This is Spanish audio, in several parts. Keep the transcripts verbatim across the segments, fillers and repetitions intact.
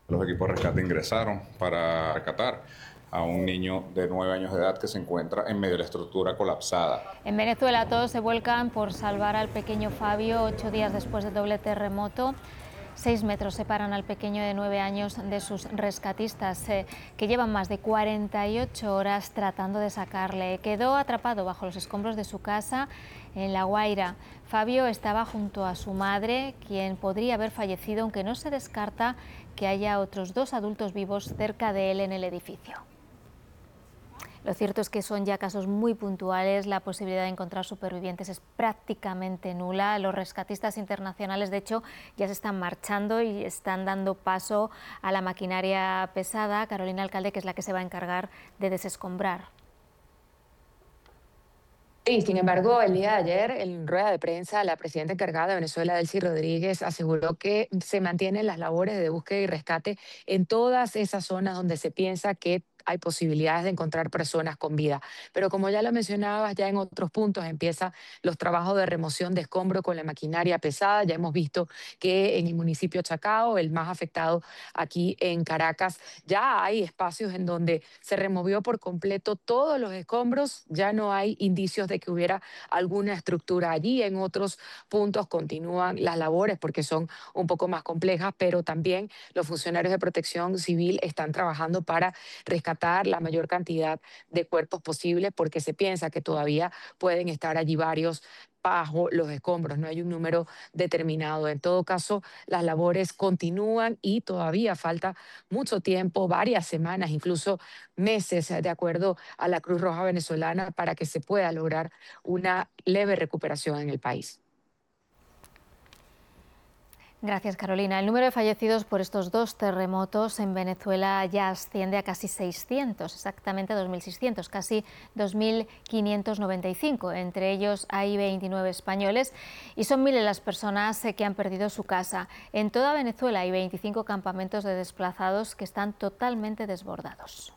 Los equipos de rescate ingresaron para rescatar a un niño de nueve años de edad que se encuentra en medio de la estructura colapsada. En Venezuela todos se vuelcan por salvar al pequeño Fabio ocho días después del doble terremoto. Seis metros separan al pequeño de nueve años de sus rescatistas, eh, que llevan más de cuarenta y ocho horas tratando de sacarle. Quedó atrapado bajo los escombros de su casa en La Guaira. Fabio estaba junto a su madre, quien podría haber fallecido, aunque no se descarta que haya otros dos adultos vivos cerca de él en el edificio. Lo cierto es que son ya casos muy puntuales, la posibilidad de encontrar supervivientes es prácticamente nula. Los rescatistas internacionales, de hecho, ya se están marchando y están dando paso a la maquinaria pesada. Carolina Alcalde, que es la que se va a encargar de desescombrar. Y sin embargo, el día de ayer, en rueda de prensa, la presidenta encargada de Venezuela, Delcy Rodríguez, aseguró que se mantienen las labores de búsqueda y rescate en todas esas zonas donde se piensa que hay posibilidades de encontrar personas con vida. Pero como ya lo mencionabas, ya en otros puntos empiezan los trabajos de remoción de escombro con la maquinaria pesada. Ya hemos visto que en el municipio Chacao, el más afectado aquí en Caracas, ya hay espacios en donde se removió por completo todos los escombros. Ya no hay indicios de que hubiera alguna estructura allí. En otros puntos continúan las labores porque son un poco más complejas, pero también los funcionarios de protección civil están trabajando para rescatar la mayor cantidad de cuerpos posible, porque se piensa que todavía pueden estar allí varios bajo los escombros, no hay un número determinado. En todo caso, las labores continúan y todavía falta mucho tiempo, varias semanas, incluso meses, de acuerdo a la Cruz Roja Venezolana, para que se pueda lograr una leve recuperación en el país. Gracias, Carolina. El número de fallecidos por estos dos terremotos en Venezuela ya asciende a casi seiscientos, exactamente dos mil seiscientos, casi dos mil quinientos noventa y cinco. Entre ellos hay veintinueve españoles y son miles las personas que han perdido su casa. En toda Venezuela hay veinticinco campamentos de desplazados que están totalmente desbordados.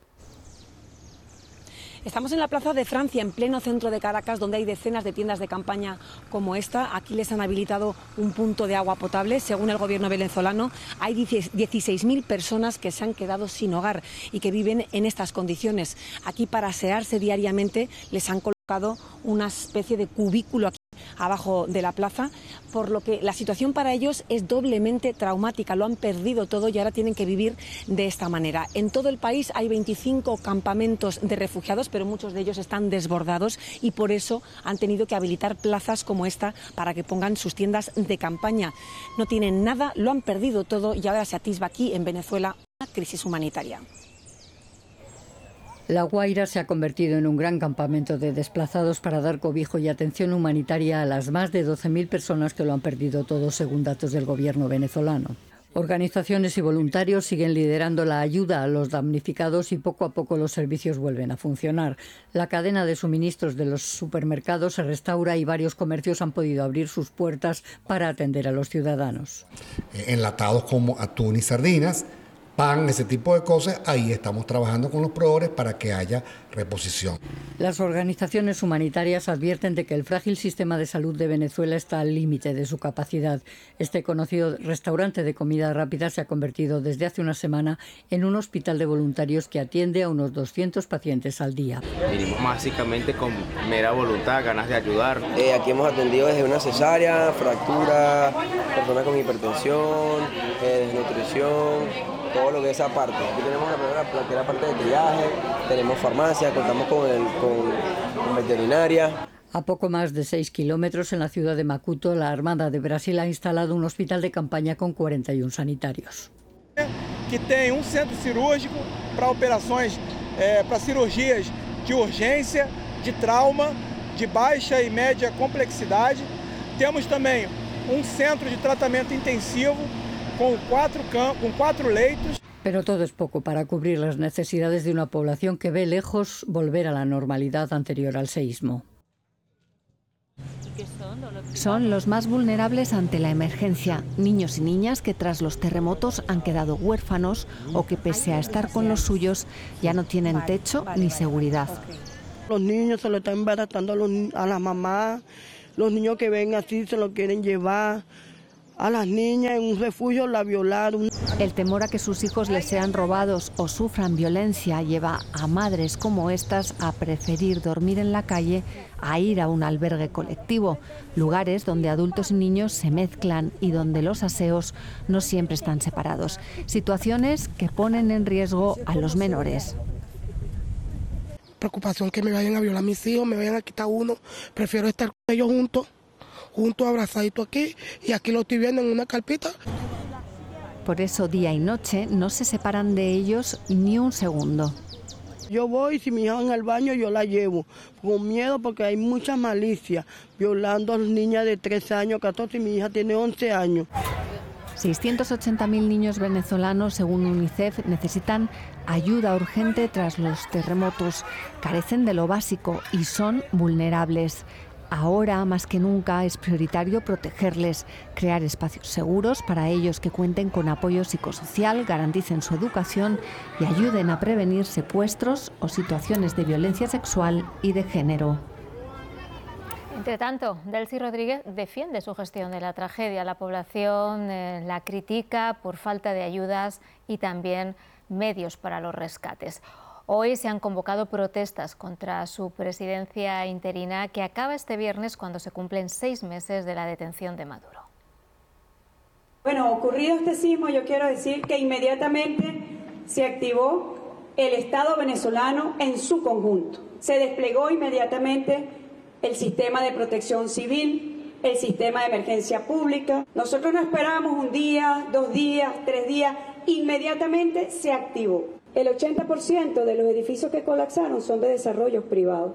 Estamos en la Plaza de Francia, en pleno centro de Caracas, donde hay decenas de tiendas de campaña como esta. Aquí les han habilitado un punto de agua potable. Según el gobierno venezolano, hay dieciséis mil personas que se han quedado sin hogar y que viven en estas condiciones. Aquí, para asearse diariamente, les han colocado una especie de cubículo aquí abajo de la plaza, por lo que la situación para ellos es doblemente traumática. Lo han perdido todo y ahora tienen que vivir de esta manera. En todo el país hay veinticinco campamentos de refugiados, pero muchos de ellos están desbordados y por eso han tenido que habilitar plazas como esta para que pongan sus tiendas de campaña. No tienen nada, lo han perdido todo y ahora se atisba aquí en Venezuela una crisis humanitaria. La Guaira se ha convertido en un gran campamento de desplazados para dar cobijo y atención humanitaria a las más de doce mil personas que lo han perdido todo, según datos del gobierno venezolano. Organizaciones y voluntarios siguen liderando la ayuda a los damnificados y poco a poco los servicios vuelven a funcionar. La cadena de suministros de los supermercados se restaura y varios comercios han podido abrir sus puertas para atender a los ciudadanos. Enlatados como atún y sardinas, pan, ese tipo de cosas, ahí estamos trabajando con los proveedores para que haya reposición. Las organizaciones humanitarias advierten de que el frágil sistema de salud de Venezuela está al límite de su capacidad. Este conocido restaurante de comida rápida se ha convertido desde hace una semana en un hospital de voluntarios que atiende a unos doscientos pacientes al día. Vinimos básicamente con mera voluntad, ganas de ayudar. Eh, aquí hemos atendido desde una cesárea, fractura, personas con hipertensión, eh, desnutrición, todo lo que es esa parte. Aquí tenemos la primera, la parte de triaje, tenemos farmacia, contamos con, el, con, con veterinaria. A poco más de seis kilómetros, en la ciudad de Macuto, la Armada de Brasil ha instalado un hospital de campaña con cuarenta y uno sanitarios. Que tem um centro cirúrgico para operações, eh, para cirurgias de urgência, de trauma, de baixa e média complexidade. Temos também um centro de tratamento intensivo con cuatro, con cuatro leitos. Pero todo es poco para cubrir las necesidades de una población que ve lejos volver a la normalidad anterior al seísmo. Son los más vulnerables ante la emergencia, niños y niñas que tras los terremotos han quedado huérfanos o que pese a estar con los suyos ya no tienen techo ni seguridad. Los niños se lo están embarazando a, los, a la mamá, los niños que ven así se lo quieren llevar. a las niñas en un refugio, la violaron. El temor a que sus hijos les sean robados o sufran violencia lleva a madres como estas a preferir dormir en la calle a ir a un albergue colectivo, lugares donde adultos y niños se mezclan y donde los aseos no siempre están separados. Situaciones que ponen en riesgo a los menores. Preocupación que me vayan a violar a mis hijos, me vayan a quitar uno. Prefiero estar con ellos juntos, juntos abrazaditos aquí, y aquí lo estoy viendo en una carpita. Por eso día y noche no se separan de ellos ni un segundo. Yo voy, si mi hija en el baño, yo la llevo, con miedo porque hay mucha malicia, violando a las niñas de trece años, catorce, y mi hija tiene once años. seiscientos ochenta mil niños venezolanos, según UNICEF, necesitan ayuda urgente tras los terremotos. Carecen de lo básico y son vulnerables. Ahora, más que nunca, es prioritario protegerles, crear espacios seguros para ellos que cuenten con apoyo psicosocial, garanticen su educación y ayuden a prevenir secuestros o situaciones de violencia sexual y de género. Entre tanto, Delcy Rodríguez defiende su gestión de la tragedia. La población eh, la critica por falta de ayudas y también medios para los rescates. Hoy se han convocado protestas contra su presidencia interina, que acaba este viernes cuando se cumplen seis meses de la detención de Maduro. Bueno, ocurrido este sismo, yo quiero decir que inmediatamente se activó el Estado venezolano en su conjunto. Se desplegó inmediatamente el sistema de protección civil, el sistema de emergencia pública. Nosotros no esperamos un día, dos días, tres días, inmediatamente se activó. El ochenta por ciento de los edificios que colapsaron son de desarrollos privados.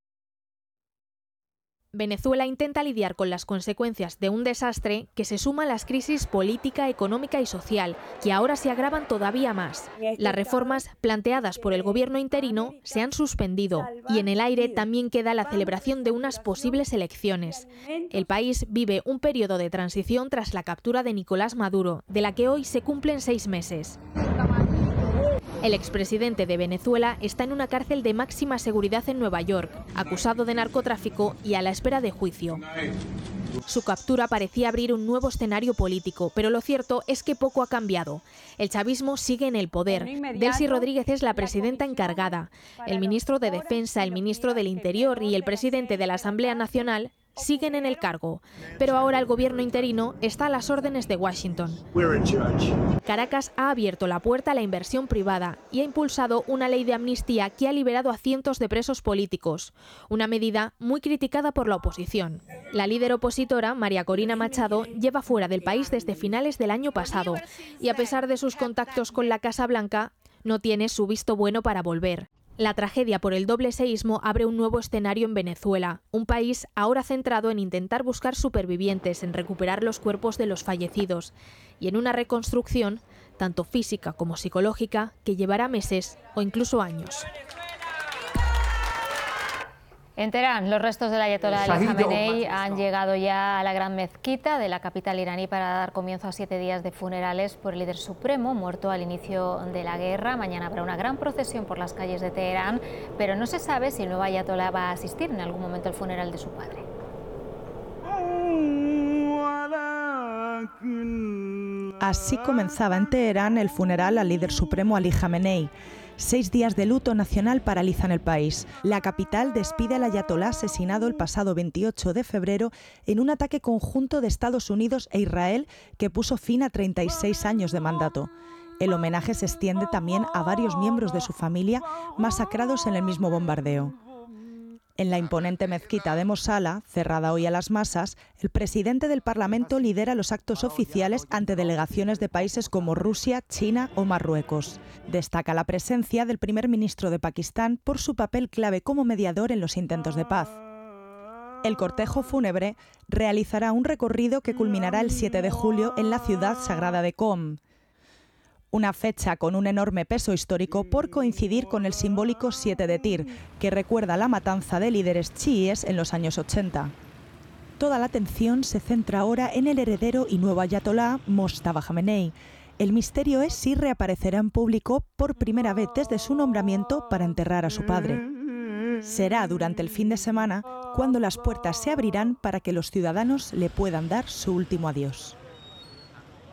Venezuela intenta lidiar con las consecuencias de un desastre que se suma a las crisis política, económica y social, que ahora se agravan todavía más. Las reformas planteadas por el gobierno interino se han suspendido y en el aire también queda la celebración de unas posibles elecciones. El país vive un periodo de transición tras la captura de Nicolás Maduro, de la que hoy se cumplen seis meses. El expresidente de Venezuela está en una cárcel de máxima seguridad en Nueva York, acusado de narcotráfico y a la espera de juicio. Su captura parecía abrir un nuevo escenario político, pero lo cierto es que poco ha cambiado. El chavismo sigue en el poder. Delcy Rodríguez es la presidenta encargada. El ministro de Defensa, el ministro del Interior y el presidente de la Asamblea Nacional siguen en el cargo, pero ahora el gobierno interino está a las órdenes de Washington. Caracas ha abierto la puerta a la inversión privada y ha impulsado una ley de amnistía que ha liberado a cientos de presos políticos, una medida muy criticada por la oposición. La líder opositora, María Corina Machado, lleva fuera del país desde finales del año pasado y, a pesar de sus contactos con la Casa Blanca, no tiene su visto bueno para volver. La tragedia por el doble seísmo abre un nuevo escenario en Venezuela, un país ahora centrado en intentar buscar supervivientes, en recuperar los cuerpos de los fallecidos y en una reconstrucción, tanto física como psicológica, que llevará meses o incluso años. En Teherán, los restos del ayatolá Ali Khamenei han llegado ya a la gran mezquita de la capital iraní para dar comienzo a siete días de funerales por el líder supremo muerto al inicio de la guerra. Mañana habrá una gran procesión por las calles de Teherán, pero no se sabe si el nuevo ayatolá va a asistir en algún momento al funeral de su padre. Así comenzaba en Teherán el funeral al líder supremo Ali Khamenei. Seis días de luto nacional paralizan el país. La capital despide al ayatolá asesinado el pasado veintiocho de febrero en un ataque conjunto de Estados Unidos e Israel que puso fin a treinta y seis años de mandato. El homenaje se extiende también a varios miembros de su familia masacrados en el mismo bombardeo. En la imponente mezquita de Mosala, cerrada hoy a las masas, el presidente del Parlamento lidera los actos oficiales ante delegaciones de países como Rusia, China o Marruecos. Destaca la presencia del primer ministro de Pakistán por su papel clave como mediador en los intentos de paz. El cortejo fúnebre realizará un recorrido que culminará el siete de julio en la ciudad sagrada de Qom. Una fecha con un enorme peso histórico por coincidir con el simbólico siete de Tir, que recuerda la matanza de líderes chiíes en los años ochenta. Toda la atención se centra ahora en el heredero y nuevo ayatolá Mojtaba Khamenei. El misterio es si reaparecerá en público por primera vez desde su nombramiento para enterrar a su padre. Será durante el fin de semana cuando las puertas se abrirán para que los ciudadanos le puedan dar su último adiós.